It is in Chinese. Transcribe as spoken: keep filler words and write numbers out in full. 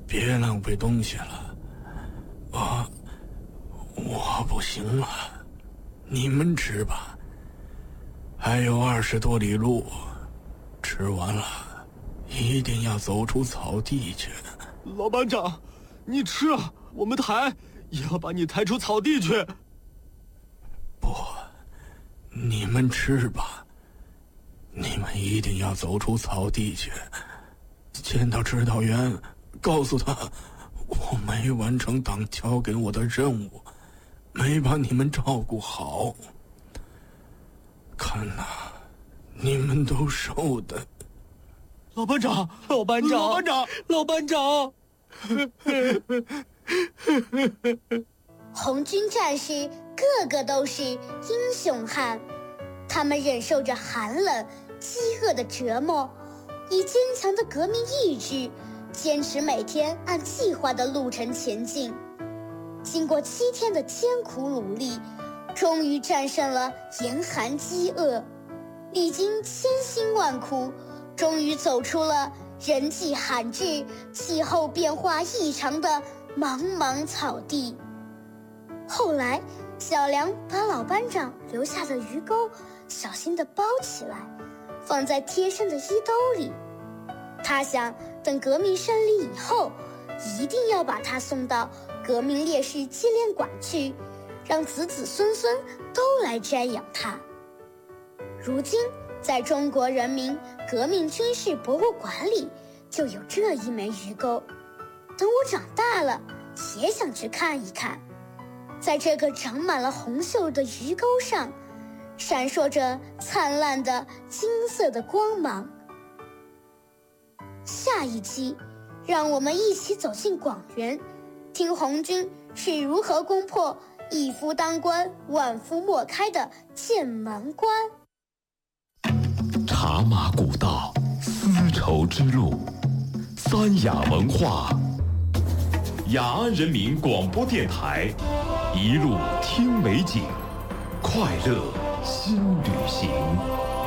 别浪费东西了，我我不行了，你们吃吧。还有二十多里路，吃完了一定要走出草地去。 老班长，你吃啊，我们抬也要把你抬出草地去。 不，你们吃吧，你们一定要走出草地去。见到指导员，告诉他我没完成党交给我的任务，没把你们照顾好。看呐，你们都瘦的。 老班长，老班长，老班长，老班长。 红军战士个个都是英雄汉，他们忍受着寒冷、饥饿的折磨，以坚强的革命意志，坚持每天按计划的路程前进。经过七天的艰苦努力，终于战胜了严寒饥饿，历经千辛万苦，终于走出了人迹罕至、气候变化异常的茫茫草地。后来，小梁把老班长留下的鱼钩小心地包起来，放在贴身的衣兜里。他想，等革命胜利以后，一定要把他送到革命烈士纪念馆去，让子子孙孙都来瞻仰他。如今，在中国人民革命军事博物馆里就有这一枚鱼钩，等我长大了也想去看一看。在这个长满了红锈的鱼钩上，闪烁着灿烂的金色的光芒。下一期，让我们一起走进广元，听红军是如何攻破一夫当关万夫莫开的剑门关。 茶马古道，丝绸之路，三雅文化，雅安人民广播电台，一路听美景，快乐新旅行。